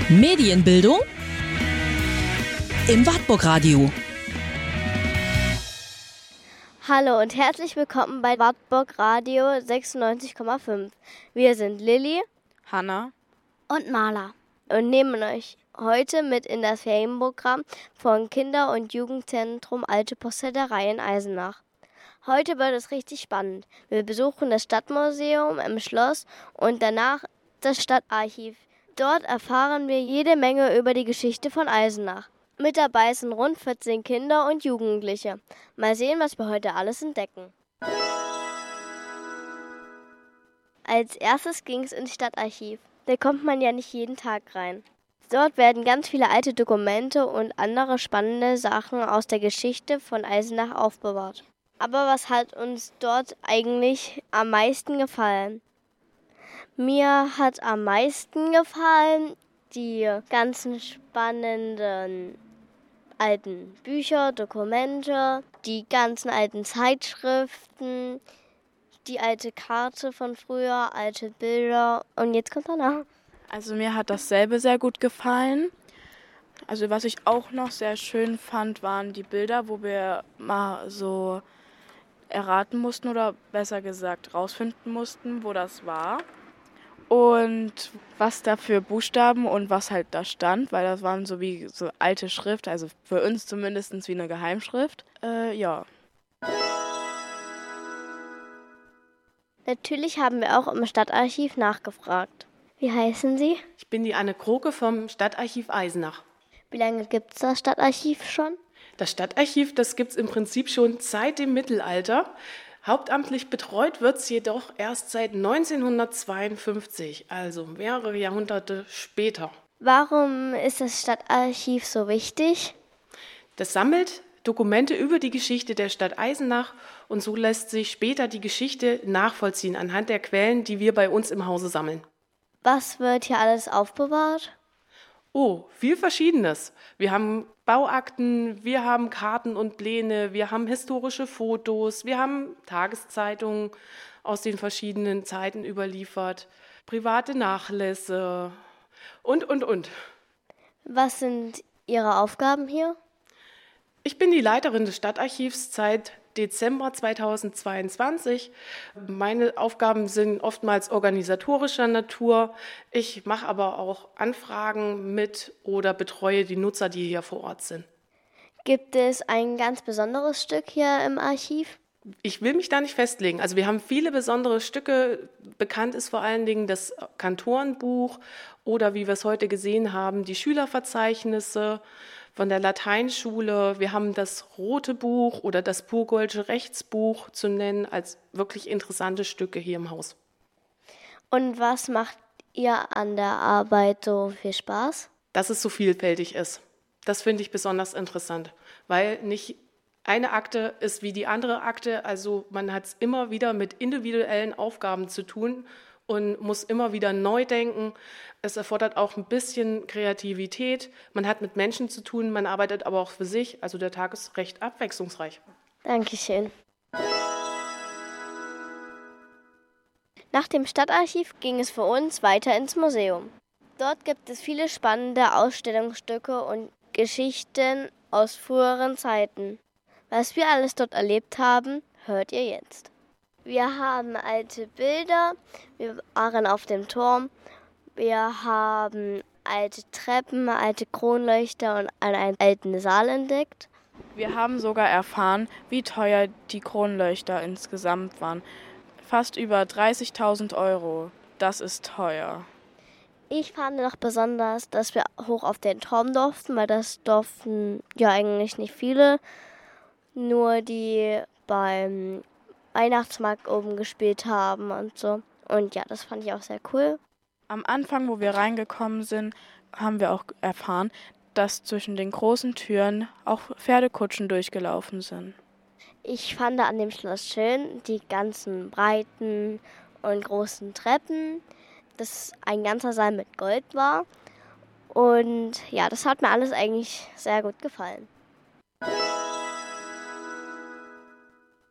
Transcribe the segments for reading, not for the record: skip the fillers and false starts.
Medienbildung im Wartburg Radio. Hallo und herzlich willkommen bei Wartburg Radio 96,5. Wir sind Lilly, Hanna und Marla und nehmen euch heute mit in das Ferienprogramm von Kinder- und Jugendzentrum Alte Postäderei in Eisenach. Heute wird es richtig spannend. Wir besuchen das Stadtmuseum im Schloss und danach das Stadtarchiv. Dort erfahren wir jede Menge über die Geschichte von Eisenach. Mit dabei sind rund 14 Kinder und Jugendliche. Mal sehen, was wir heute alles entdecken. Als erstes ging es ins Stadtarchiv. Da kommt man ja nicht jeden Tag rein. Dort werden ganz viele alte Dokumente und andere spannende Sachen aus der Geschichte von Eisenach aufbewahrt. Aber was hat uns dort eigentlich am meisten gefallen? Mir hat am meisten gefallen die ganzen spannenden alten Bücher, Dokumente, die ganzen alten Zeitschriften, die alte Karte von früher, alte Bilder und jetzt kommt danach. Also mir hat dasselbe sehr gut gefallen. Also was ich auch noch sehr schön fand, waren die Bilder, wo wir mal so erraten mussten oder besser gesagt rausfinden mussten, wo das war. Und was da für Buchstaben und was halt da stand, weil das waren so wie so alte Schrift, also für uns zumindest wie eine Geheimschrift. Ja. Natürlich haben wir auch im Stadtarchiv nachgefragt. Wie heißen Sie? Ich bin die Anne Kroke vom Stadtarchiv Eisenach. Wie lange gibt es das Stadtarchiv schon? Das Stadtarchiv, das gibt es im Prinzip schon seit dem Mittelalter. Hauptamtlich betreut wird es jedoch erst seit 1952, also mehrere Jahrhunderte später. Warum ist das Stadtarchiv so wichtig? Das sammelt Dokumente über die Geschichte der Stadt Eisenach und so lässt sich später die Geschichte nachvollziehen anhand der Quellen, die wir bei uns im Hause sammeln. Was wird hier alles aufbewahrt? Oh, viel Verschiedenes. Wir haben Bauakten, wir haben Karten und Pläne, wir haben historische Fotos, wir haben Tageszeitungen aus den verschiedenen Zeiten überliefert, private Nachlässe und. Was sind Ihre Aufgaben hier? Ich bin die Leiterin des Stadtarchivs seit Dezember 2022. Meine Aufgaben sind oftmals organisatorischer Natur. Ich mache aber auch Anfragen mit oder betreue die Nutzer, die hier vor Ort sind. Gibt es ein ganz besonderes Stück hier im Archiv? Ich will mich da nicht festlegen. Also wir haben viele besondere Stücke. Bekannt ist vor allen Dingen das Kantorenbuch oder wie wir es heute gesehen haben, die Schülerverzeichnisse von der Lateinschule. Wir haben das Rote Buch oder das Purgold'sche Rechtsbuch zu nennen als wirklich interessante Stücke hier im Haus. Und was macht ihr an der Arbeit so viel Spaß? Dass es so vielfältig ist. Das finde ich besonders interessant, weil nicht eine Akte ist wie die andere Akte. Also man hat es immer wieder mit individuellen Aufgaben zu tun und muss immer wieder neu denken. Es erfordert auch ein bisschen Kreativität. Man hat mit Menschen zu tun, man arbeitet aber auch für sich. Also der Tag ist recht abwechslungsreich. Dankeschön. Nach dem Stadtarchiv ging es für uns weiter ins Museum. Dort gibt es viele spannende Ausstellungsstücke und Geschichten aus früheren Zeiten. Was wir alles dort erlebt haben, hört ihr jetzt. Wir haben alte Bilder, wir waren auf dem Turm, wir haben alte Treppen, alte Kronleuchter und einen alten Saal entdeckt. Wir haben sogar erfahren, wie teuer die Kronleuchter insgesamt waren. Fast über 30.000 Euro. Das ist teuer. Ich fand noch besonders, dass wir hoch auf den Turm durften, weil das durften ja eigentlich nicht viele. Nur die beim Weihnachtsmarkt oben gespielt haben und so. Und ja, das fand ich auch sehr cool. Am Anfang, wo wir reingekommen sind, haben wir auch erfahren, dass zwischen den großen Türen auch Pferdekutschen durchgelaufen sind. Ich fand an dem Schloss schön die ganzen breiten und großen Treppen, dass ein ganzer Saal mit Gold war. Und ja, das hat mir alles eigentlich sehr gut gefallen.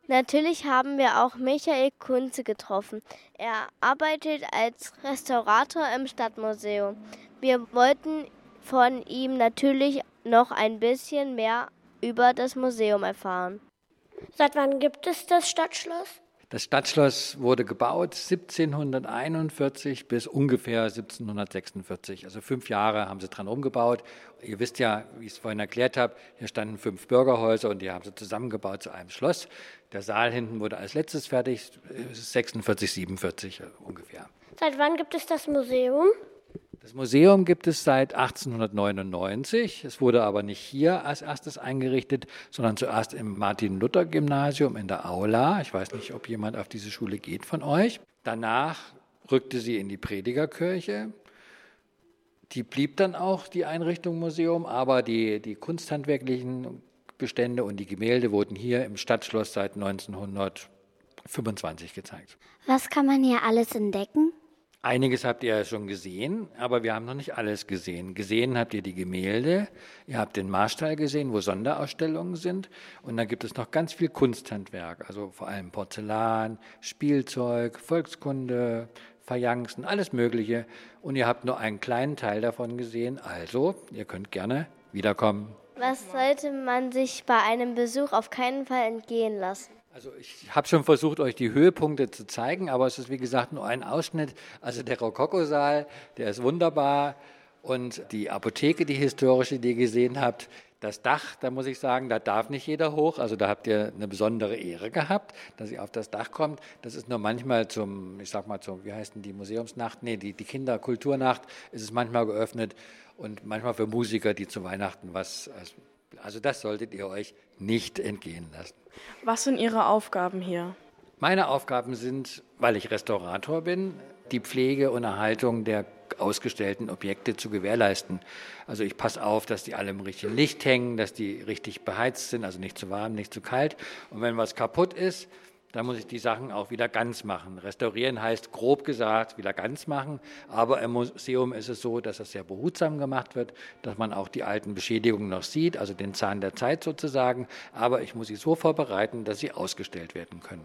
Natürlich haben wir auch Michael Kunze getroffen. Er arbeitet als Restaurator im Stadtmuseum. Wir wollten von ihm natürlich noch ein bisschen mehr über das Museum erfahren. Seit wann gibt es das Stadtschloss? Das Stadtschloss wurde gebaut 1741 bis ungefähr 1746. Also 5 Jahre haben sie dran rumgebaut. Ihr wisst ja, wie ich es vorhin erklärt habe, hier standen 5 Bürgerhäuser und die haben sie zusammengebaut zu einem Schloss. Der Saal hinten wurde als letztes fertig, 46, 47 ungefähr. Seit wann gibt es das Museum? Das Museum gibt es seit 1899. Es wurde aber nicht hier als erstes eingerichtet, sondern zuerst im Martin-Luther-Gymnasium in der Aula. Ich weiß nicht, ob jemand auf diese Schule geht von euch. Danach rückte sie in die Predigerkirche. Die blieb dann auch, die Einrichtung Museum, aber die kunsthandwerklichen Bestände und die Gemälde wurden hier im Stadtschloss seit 1925 gezeigt. Was kann man hier alles entdecken? Einiges habt ihr ja schon gesehen, aber wir haben noch nicht alles gesehen. Gesehen habt ihr die Gemälde, ihr habt den Marstall gesehen, wo Sonderausstellungen sind. Und dann gibt es noch ganz viel Kunsthandwerk, also vor allem Porzellan, Spielzeug, Volkskunde, Fayencen, alles Mögliche. Und ihr habt nur einen kleinen Teil davon gesehen, also ihr könnt gerne wiederkommen. Was sollte man sich bei einem Besuch auf keinen Fall entgehen lassen? Also ich habe schon versucht, euch die Höhepunkte zu zeigen, aber es ist wie gesagt nur ein Ausschnitt. Also der Rokokosaal, der ist wunderbar und die Apotheke, die historische, die ihr gesehen habt, das Dach, da muss ich sagen, da darf nicht jeder hoch. Also da habt ihr eine besondere Ehre gehabt, dass ihr auf das Dach kommt. Das ist nur manchmal wie heißt denn die Museumsnacht? Nee, die Kinderkulturnacht ist es manchmal geöffnet und manchmal für Musiker, die zu Weihnachten also das solltet ihr euch nicht entgehen lassen. Was sind Ihre Aufgaben hier? Meine Aufgaben sind, weil ich Restaurator bin, die Pflege und Erhaltung der ausgestellten Objekte zu gewährleisten. Also ich passe auf, dass die alle im richtigen Licht hängen, dass die richtig beheizt sind, also nicht zu warm, nicht zu kalt. Und wenn was kaputt ist, dann muss ich die Sachen auch wieder ganz machen. Restaurieren heißt grob gesagt wieder ganz machen, aber im Museum ist es so, dass das sehr behutsam gemacht wird, dass man auch die alten Beschädigungen noch sieht, also den Zahn der Zeit sozusagen, aber ich muss sie so vorbereiten, dass sie ausgestellt werden können.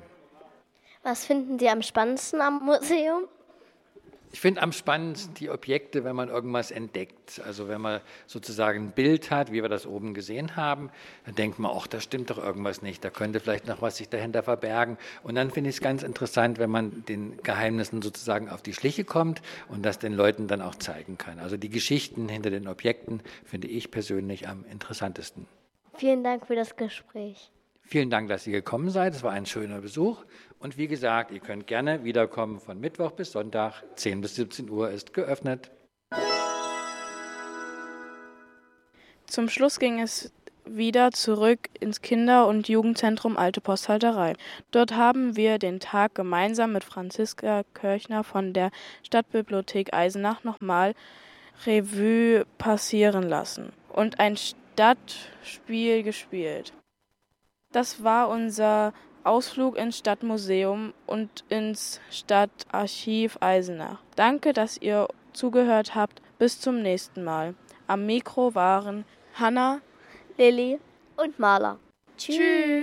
Was finden Sie am spannendsten am Museum? Ich finde am spannendsten die Objekte, wenn man irgendwas entdeckt. Also wenn man sozusagen ein Bild hat, wie wir das oben gesehen haben, dann denkt man, ach, da stimmt doch irgendwas nicht, da könnte vielleicht noch was sich dahinter verbergen. Und dann finde ich es ganz interessant, wenn man den Geheimnissen sozusagen auf die Schliche kommt und das den Leuten dann auch zeigen kann. Also die Geschichten hinter den Objekten finde ich persönlich am interessantesten. Vielen Dank für das Gespräch. Vielen Dank, dass ihr gekommen seid. Es war ein schöner Besuch. Und wie gesagt, ihr könnt gerne wiederkommen von Mittwoch bis Sonntag. 10 bis 17 Uhr ist geöffnet. Zum Schluss ging es wieder zurück ins Kinder- und Jugendzentrum Alte Posthalterei. Dort haben wir den Tag gemeinsam mit Franziska Kirchner von der Stadtbibliothek Eisenach nochmal Revue passieren lassen und ein Stadtspiel gespielt. Das war unser Ausflug ins Stadtmuseum und ins Stadtarchiv Eisenach. Danke, dass ihr zugehört habt. Bis zum nächsten Mal. Am Mikro waren Hanna, Lilly und Marla. Tschüss.